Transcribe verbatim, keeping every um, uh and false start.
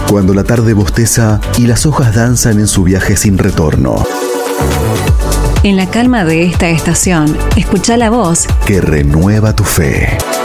Cuando la tarde bosteza y las hojas danzan en su viaje sin retorno. En la calma de esta estación, escucha la voz que renueva tu fe.